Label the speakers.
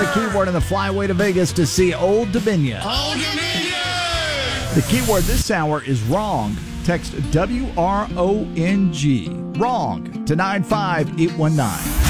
Speaker 1: the keyword on the flyway to Vegas to see Old Dominion.
Speaker 2: Old Dominion!
Speaker 1: The keyword this hour is wrong. Text WRONG. Wrong to 95819.